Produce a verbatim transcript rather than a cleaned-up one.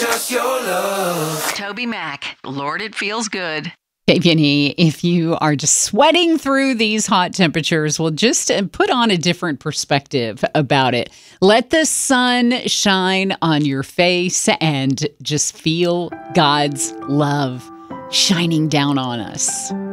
Just your love. Toby Mac, Lord, it feels good. Baby and E, if you are just sweating through these hot temperatures, well, just put on a different perspective about it. Let the sun shine on your face and just feel God's love shining down on us.